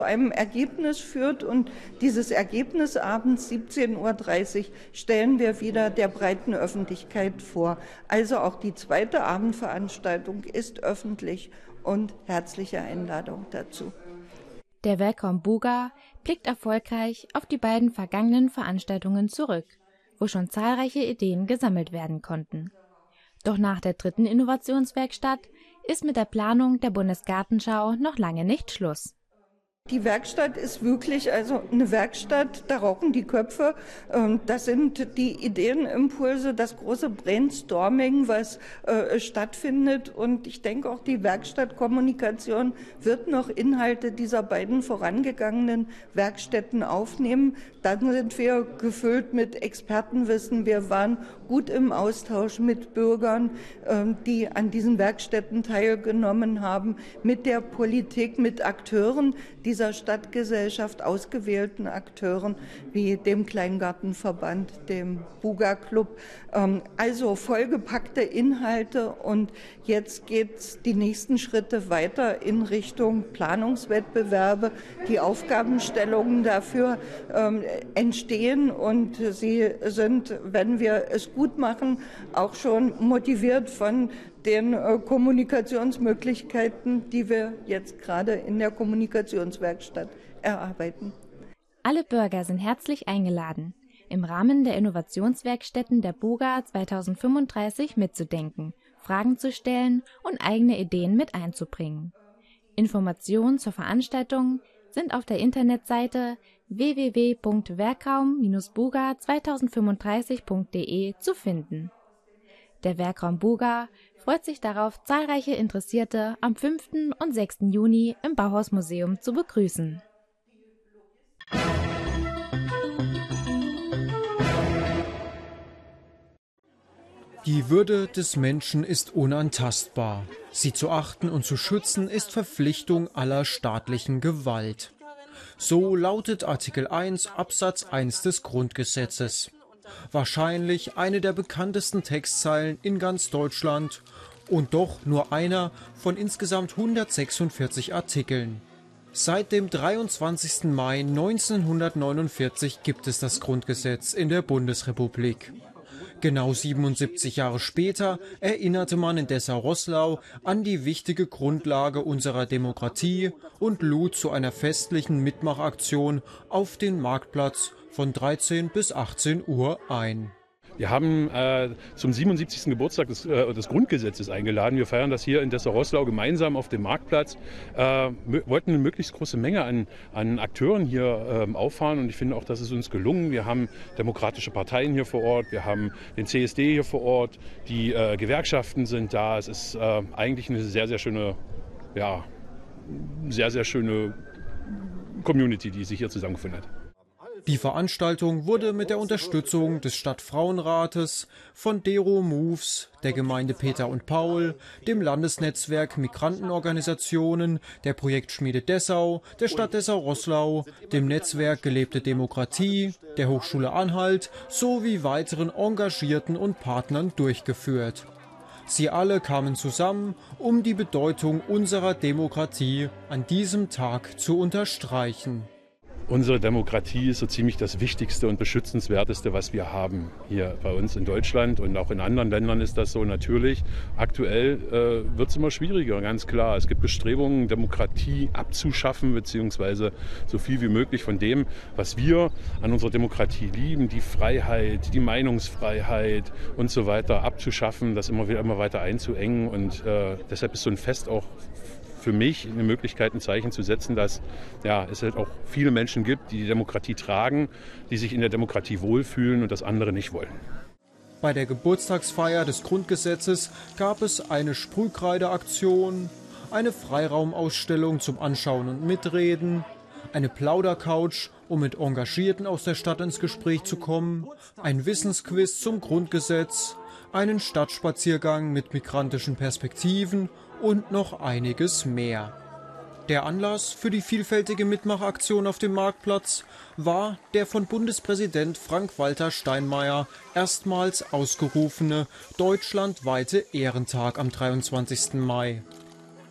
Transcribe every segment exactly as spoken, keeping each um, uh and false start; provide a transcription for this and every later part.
einem Ergebnis führt, und dieses Ergebnis abends siebzehn Uhr dreißig stellen wir wieder der breiten Öffentlichkeit vor. Also auch die zweite Abendveranstaltung ist öffentlich und herzliche Einladung dazu. Der Werkraum Buga blickt erfolgreich auf die beiden vergangenen Veranstaltungen zurück, wo schon zahlreiche Ideen gesammelt werden konnten. Doch nach der dritten Innovationswerkstatt ist mit der Planung der Bundesgartenschau noch lange nicht Schluss. Die Werkstatt ist wirklich also eine Werkstatt, da rauchen die Köpfe. Das sind die Ideenimpulse, das große Brainstorming, was äh, stattfindet. Und ich denke auch, die Werkstattkommunikation wird noch Inhalte dieser beiden vorangegangenen Werkstätten aufnehmen. Dann sind wir gefüllt mit Expertenwissen. Wir waren gut im Austausch mit Bürgern, äh, die an diesen Werkstätten teilgenommen haben, mit der Politik, mit Akteuren dieser Stadtgesellschaft, ausgewählten Akteuren wie dem Kleingartenverband, dem Buga Club. Also vollgepackte Inhalte, und jetzt geht die nächsten Schritte weiter in Richtung Planungswettbewerbe. Die Aufgabenstellungen dafür ähm, entstehen, und sie sind, wenn wir es gut machen, auch schon motiviert von den äh, Kommunikationsmöglichkeiten, die wir jetzt gerade in der Kommunikationswerkstatt erarbeiten. Alle Bürger sind herzlich eingeladen, im Rahmen der Innovationswerkstätten der Buga zweitausendfünfunddreißig mitzudenken, Fragen zu stellen und eigene Ideen mit einzubringen. Informationen zur Veranstaltung sind auf der Internetseite w w w punkt werkraum buga zweitausendfünfunddreißig punkt de zu finden. Der Werkraum Buga freut sich darauf, zahlreiche Interessierte am fünften und sechsten Juni im Bauhausmuseum zu begrüßen. Die Würde des Menschen ist unantastbar. Sie zu achten und zu schützen ist Verpflichtung aller staatlichen Gewalt. So lautet Artikel eins Absatz eins des Grundgesetzes. Wahrscheinlich eine der bekanntesten Textzeilen in ganz Deutschland und doch nur einer von insgesamt hundertsechsundvierzig Artikeln. Seit dem dreiundzwanzigsten Mai neunzehnhundertneunundvierzig gibt es das Grundgesetz in der Bundesrepublik. Genau siebenundsiebzig Jahre später erinnerte man in Dessau-Roßlau an die wichtige Grundlage unserer Demokratie und lud zu einer festlichen Mitmachaktion auf den Marktplatz von dreizehn bis achtzehn Uhr ein. Wir haben äh, zum siebenundsiebzigsten Geburtstag des, äh, des Grundgesetzes eingeladen. Wir feiern das hier in Dessau-Roßlau gemeinsam auf dem Marktplatz. Äh, wollten eine möglichst große Menge an, an Akteuren hier äh, auffahren, und ich finde auch, das ist uns gelungen. Wir haben demokratische Parteien hier vor Ort, wir haben den C S D hier vor Ort, die äh, Gewerkschaften sind da. Es ist äh, eigentlich eine sehr, sehr schöne, ja, sehr, sehr schöne Community, die sich hier zusammengefunden hat. Die Veranstaltung wurde mit der Unterstützung des Stadtfrauenrates, von Dero Moves, der Gemeinde Peter und Paul, dem Landesnetzwerk Migrantenorganisationen, der Projektschmiede Dessau, der Stadt Dessau-Roßlau, dem Netzwerk Gelebte Demokratie, der Hochschule Anhalt sowie weiteren Engagierten und Partnern durchgeführt. Sie alle kamen zusammen, um die Bedeutung unserer Demokratie an diesem Tag zu unterstreichen. Unsere Demokratie ist so ziemlich das Wichtigste und Beschützenswerteste, was wir haben hier bei uns in Deutschland, und auch in anderen Ländern ist das so natürlich. Aktuell äh, wird es immer schwieriger, ganz klar. Es gibt Bestrebungen, Demokratie abzuschaffen, beziehungsweise so viel wie möglich von dem, was wir an unserer Demokratie lieben, die Freiheit, die Meinungsfreiheit und so weiter, abzuschaffen, das immer wieder immer weiter einzuengen. Und äh, deshalb ist so ein Fest auch für mich eine Möglichkeit, ein Zeichen zu setzen, dass ja, es halt auch viele Menschen gibt, die die Demokratie tragen, die sich in der Demokratie wohlfühlen und das andere nicht wollen. Bei der Geburtstagsfeier des Grundgesetzes gab es eine Sprühkreideaktion, eine Freiraumausstellung zum Anschauen und Mitreden, eine Plaudercouch, um mit Engagierten aus der Stadt ins Gespräch zu kommen, ein Wissensquiz zum Grundgesetz, einen Stadtspaziergang mit migrantischen Perspektiven und noch einiges mehr. Der Anlass für die vielfältige Mitmachaktion auf dem Marktplatz war der von Bundespräsident Frank-Walter Steinmeier erstmals ausgerufene deutschlandweite Ehrentag am dreiundzwanzigsten Mai.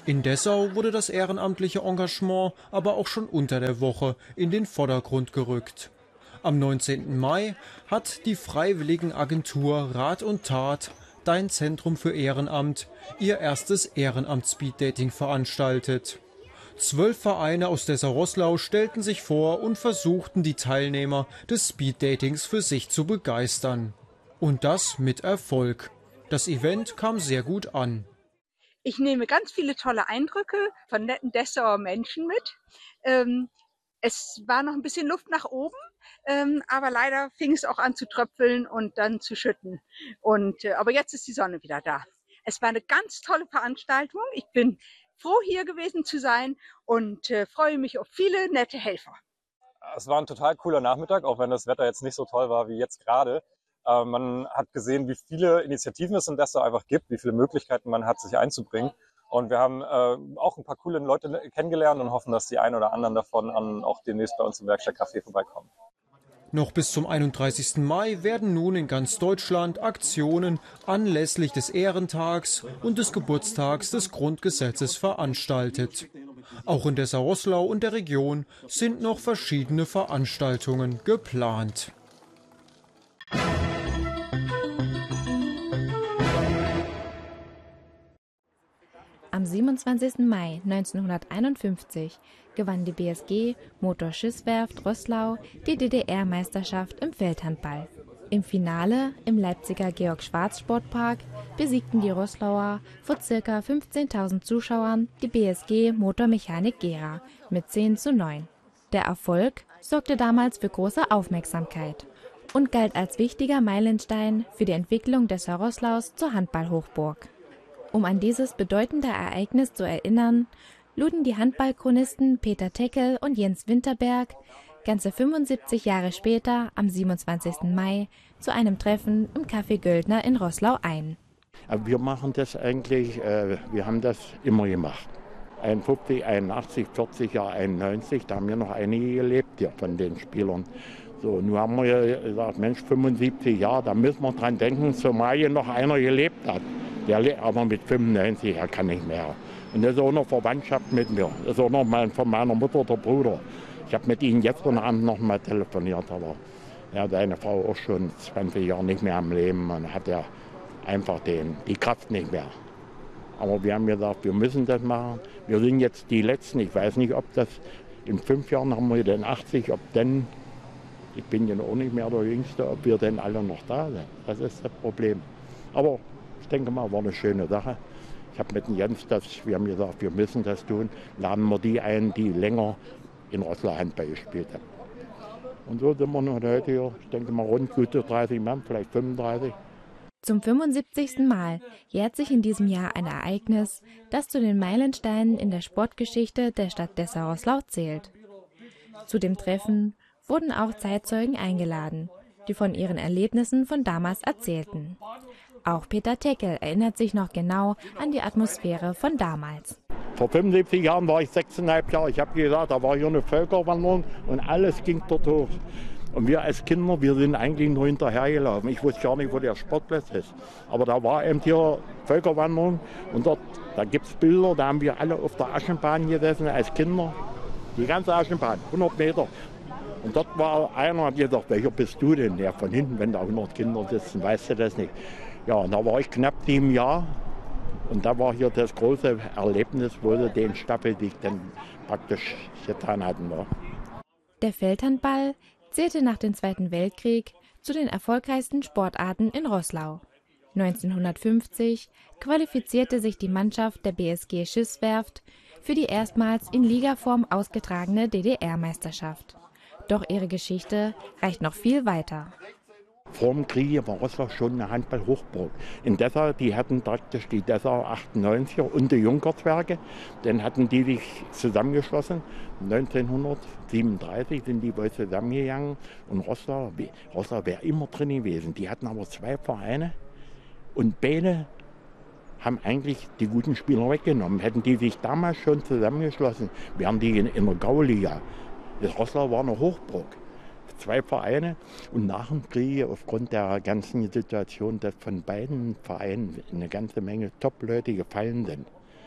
In Dessau wurde das ehrenamtliche Engagement aber auch schon unter der Woche in den Vordergrund gerückt. Am neunzehnten Mai hat die Freiwilligenagentur Rat und Tat, Dein Zentrum für Ehrenamt, ihr erstes Ehrenamt-Speeddating veranstaltet. Zwölf Vereine aus Dessau-Roßlau stellten sich vor und versuchten, die Teilnehmer des Speeddatings für sich zu begeistern. Und das mit Erfolg. Das Event kam sehr gut an. Ich nehme ganz viele tolle Eindrücke von netten Dessauer Menschen mit. Ähm, es war noch ein bisschen Luft nach oben, ähm, aber leider fing es auch an zu tröpfeln und dann zu schütten. Und, äh, aber jetzt ist die Sonne wieder da. Es war eine ganz tolle Veranstaltung. Ich bin froh, hier gewesen zu sein und äh, freue mich auf viele nette Helfer. Es war ein total cooler Nachmittag, auch wenn das Wetter jetzt nicht so toll war wie jetzt gerade. Äh, man hat gesehen, wie viele Initiativen es in Dessau einfach gibt, wie viele Möglichkeiten man hat, sich einzubringen. Und wir haben äh, auch ein paar coole Leute kennengelernt und hoffen, dass die ein oder anderen davon an auch demnächst bei uns im Werkstattcafé vorbeikommen. Noch bis zum einunddreißigsten Mai werden nun in ganz Deutschland Aktionen anlässlich des Ehrentags und des Geburtstags des Grundgesetzes veranstaltet. Auch in Dessau-Roßlau und der Region sind noch verschiedene Veranstaltungen geplant. Am siebenundzwanzigsten Mai neunzehnhunderteinundfünfzig gewann die B S G Motorschiffswerft Roßlau die D D R-Meisterschaft im Feldhandball. Im Finale im Leipziger Georg-Schwarz-Sportpark besiegten die Roßlauer vor ca. fünfzehntausend Zuschauern die B S G Motormechanik Gera mit zehn zu neun. Der Erfolg sorgte damals für große Aufmerksamkeit und galt als wichtiger Meilenstein für die Entwicklung Dessau-Roßlaus zur Handball-Hochburg. Um an dieses bedeutende Ereignis zu erinnern, luden die Handballchronisten Peter Teckel und Jens Winterberg ganze fünfundsiebzig Jahre später, am siebenundzwanzigsten Mai, zu einem Treffen im Café Göldner in Roßlau ein. Wir machen das eigentlich, äh, wir haben das immer gemacht. einundfünfzig, einundachtzig, vierzig Jahre, einundneunzig, da haben wir noch einige gelebt hier von den Spielern. So, nun haben wir gesagt, Mensch, fünfundsiebzig Jahre, da müssen wir dran denken, zumal hier noch einer gelebt hat. Der lebt aber mit fünfundneunzig, er kann nicht mehr. Und das ist auch noch Verwandtschaft mit mir. Das ist auch noch mein, von meiner Mutter der Bruder. Ich habe mit ihm gestern Abend noch mal telefoniert, aber er hat seine Frau auch schon zwanzig Jahre nicht mehr am Leben und hat er einfach den, die Kraft nicht mehr. Aber wir haben gesagt, wir müssen das machen. Wir sind jetzt die Letzten. Ich weiß nicht, ob das in fünf Jahren haben wir den achtzig, ob denn, ich bin ja auch nicht mehr der Jüngste, ob wir denn alle noch da sind. Das ist das Problem. Aber ich denke mal, war eine schöne Sache. Ich habe mit dem Jens das, wir haben gesagt, wir müssen das tun. Laden wir die ein, die länger in Roßlau Handball gespielt haben. Und so sind wir nun heute hier, ich denke mal rund gute dreißig Mann, vielleicht fünfunddreißig. Zum fünfundsiebzigsten Mal jährt sich in diesem Jahr ein Ereignis, das zu den Meilensteinen in der Sportgeschichte der Stadt Dessau-Roßlau zählt. Zu dem Treffen wurden auch Zeitzeugen eingeladen, die von ihren Erlebnissen von damals erzählten. Auch Peter Teckel erinnert sich noch genau an die Atmosphäre von damals. Vor fünfundsiebzig Jahren war ich sechseinhalb Jahre. Ich habe gesagt, da war hier eine Völkerwanderung und alles ging dort hoch. Und wir als Kinder, wir sind eigentlich nur hinterhergelaufen. Ich wusste gar nicht, wo der Sportplatz ist. Aber da war eben hier Völkerwanderung und dort, da gibt es Bilder, da haben wir alle auf der Aschenbahn gesessen als Kinder. Die ganze Aschenbahn, hundert Meter. Und dort war einer, hat gesagt, welcher bist du denn? Ja, von hinten, wenn da hundert Kinder sitzen, weißt du das nicht. Ja, und da war ich knapp sieben Jahre. Und da war hier das große Erlebnis, wo sie den Staffelsieg dann praktisch getan hatten. Ja. Der Feldhandball zählte nach dem Zweiten Weltkrieg zu den erfolgreichsten Sportarten in Roßlau. neunzehnhundertfünfzig qualifizierte sich die Mannschaft der B S G Schiffswerft für die erstmals in Ligaform ausgetragene D D R-Meisterschaft. Doch ihre Geschichte reicht noch viel weiter. Vor dem Krieg war Roßlau schon eine Handball-Hochburg. In Dessau, die hatten praktisch die Dessau achtundneunziger und die Junkerswerke, dann hatten die sich zusammengeschlossen. neunzehnhundertsiebenunddreißig sind die wohl zusammengegangen und Roßlau, Roßlau wäre immer drin gewesen. Die hatten aber zwei Vereine und beide haben eigentlich die guten Spieler weggenommen. Hätten die sich damals schon zusammengeschlossen, wären die in, in der Gauliga. Das Roßlau war eine Hochburg. Zwei Vereine und nach dem Krieg aufgrund der ganzen Situation, dass von beiden Vereinen eine ganze Menge Top-Leute gefallen sind.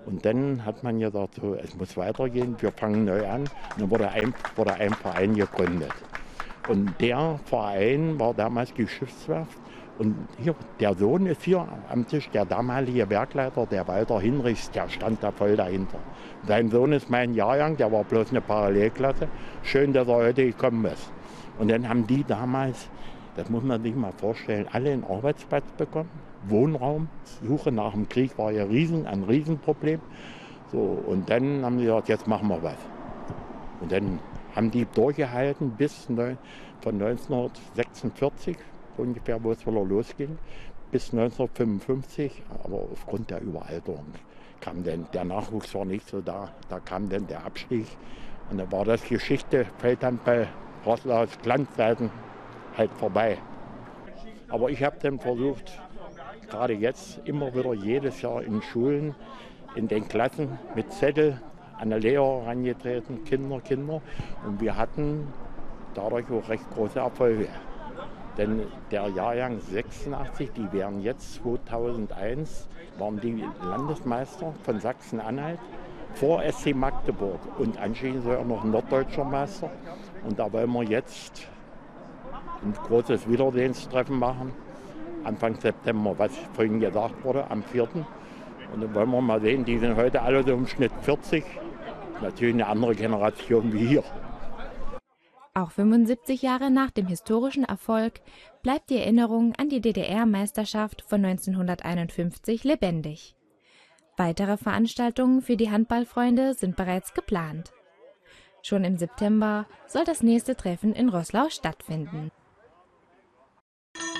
Und dann hat man gesagt, so, es muss weitergehen, wir fangen neu an. Und dann wurde ein, wurde ein Verein gegründet. Und der Verein war damals die Schiffswerft. Und hier, der Sohn ist hier am Tisch, der damalige Werkleiter, der Walter Hinrichs, der stand da voll dahinter. Sein Sohn ist mein Jahrgang, der war bloß eine Parallelklasse. Schön, dass er heute gekommen ist. Und dann haben die damals, das muss man sich mal vorstellen, alle einen Arbeitsplatz bekommen. Wohnraum, Suche nach dem Krieg war ja riesen, ein Riesenproblem. So, und dann haben sie gesagt, jetzt machen wir was. Und dann haben die durchgehalten bis neun, von neunzehnhundertsechsundvierzig, ungefähr, wo es wieder losging, bis neunzehnhundertfünfundfünfzig. Aber aufgrund der Überalterung kam dann, der Nachwuchs war nicht so da, da kam dann der Abstieg. Und dann war das Geschichte, Feldhandball, Roßlaus, Glanzzeiten halt vorbei. Aber ich habe dann versucht, gerade jetzt immer wieder jedes Jahr in Schulen, in den Klassen mit Zettel an die Lehrer herangetreten, Kinder, Kinder. Und wir hatten dadurch auch recht große Erfolge. Denn der Jahrgang sechsundachtzig, die wären jetzt zweitausendeins, waren die Landesmeister von Sachsen-Anhalt vor S C Magdeburg und anschließend sogar noch norddeutscher Meister. Und da wollen wir jetzt ein großes Wiedersehenstreffen machen, Anfang September, was vorhin gesagt wurde, am vierten Und dann wollen wir mal sehen, die sind heute alle so im Schnitt vierzig. Natürlich eine andere Generation wie hier. Auch fünfundsiebzig Jahre nach dem historischen Erfolg bleibt die Erinnerung an die D D R-Meisterschaft von neunzehnhunderteinundfünfzig lebendig. Weitere Veranstaltungen für die Handballfreunde sind bereits geplant. Schon im September soll das nächste Treffen in Roßlau stattfinden.